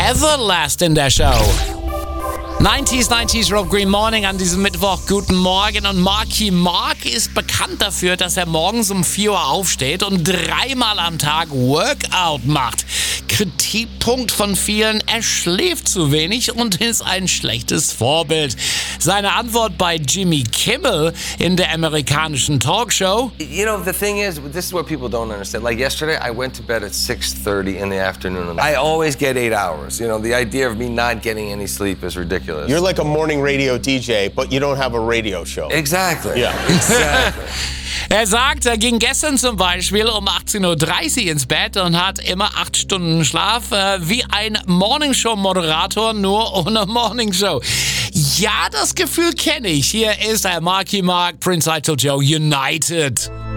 Everlast in der Show. 90s Rock Green Morning an diesem Mittwoch. Guten Morgen. Und Marky Mark ist bekannt dafür, dass er morgens um 4 Uhr aufsteht und 3-mal am Tag Workout macht. Kritikpunkt von vielen, er schläft zu wenig und ist ein schlechtes Vorbild. Seine Antwort bei Jimmy Kimmel in der amerikanischen Talkshow: You know, the thing is, this is what people don't understand. Like yesterday, I went to bed at 6:30 in the afternoon. I always get 8 hours. You know, the idea of me not getting any sleep is ridiculous. You're like a morning radio DJ, but you don't have a radio show. Exactly. Yeah. Exactly. Er sagt, er ging gestern zum Beispiel um 18.30 Uhr ins Bett und hat immer 8 Stunden Schlaf, wie ein Morningshow-Moderator, nur ohne Morningshow. Ja, das Gefühl kenne ich. Hier ist Marky Mark, Prince I Told You United.